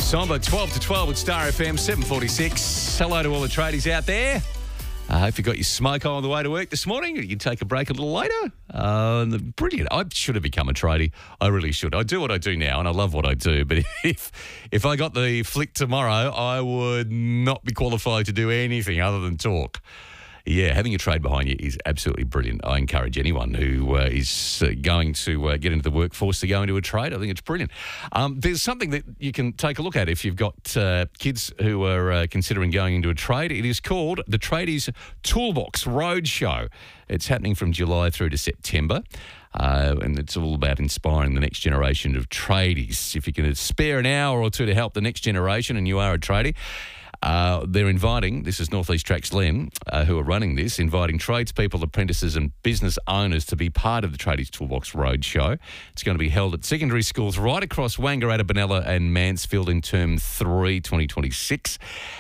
Somber, 12 to 12 with Star FM, 7:46. Hello to all the tradies out there. I hope you got your smoke on the way to work this morning. You can take a break a little later. Brilliant. I should have become a tradie. I really should. I do what I do now, and I love what I do. But if I got the flick tomorrow, I would not be qualified to do anything other than talk. Yeah, having a trade behind you is absolutely brilliant. I encourage anyone who is going to get into the workforce to go into a trade. I think it's brilliant. There's something that you can take a look at if you've got kids who are considering going into a trade. It is called the Tradies Toolbox Roadshow. It's happening from July through to September. And it's all about inspiring the next generation of tradies. If you can spare an hour or two to help the next generation and you are a tradie, they're inviting, this is North East Tracks Len, who are running this, inviting tradespeople, apprentices and business owners to be part of the Tradies Toolbox Roadshow. It's going to be held at secondary schools right across Wangaratta, Benalla and Mansfield in Term 3, 2026.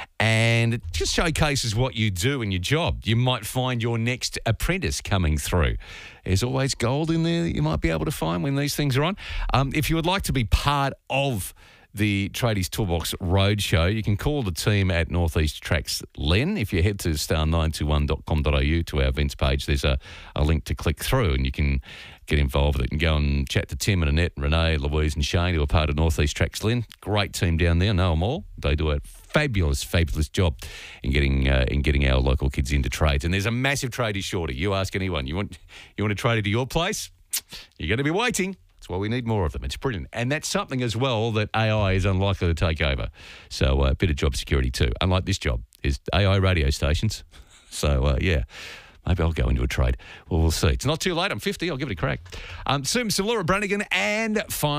And it just showcases what you do in your job. You might find your next apprentice coming through. There's always gold in there that you might be able to find when these things are on. If you would like to be part of the Tradies Toolbox Roadshow, you can call the team at North East Tracks Len. If you head to star921.com.au to our events page, there's a link to click through and you can get involved with it and go and chat to Tim and Annette, Renee, Louise and Shane, who are part of North East Tracks Len. Great team down there, know them all. They do a fabulous job in getting our local kids into trades. And there's a massive tradie shortage. You ask anyone, you want a tradie to your place? You're going to be waiting. That's why we need more of them. It's brilliant. And that's something as well that AI is unlikely to take over. So a bit of job security too. Unlike this job, is AI radio stations. So, yeah, maybe I'll go into a trade. Well, we'll see. It's not too late. I'm 50. I'll give it a crack. Soon, some Laura Branigan and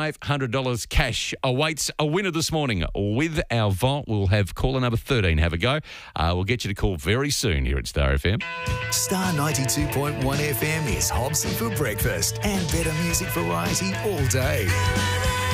$500 cash awaits a winner this morning. With our vault, we'll have caller number 13 have a go. We'll get you to call very soon here at Star FM. Star 92.1 FM is Hobson for breakfast and better music variety all day.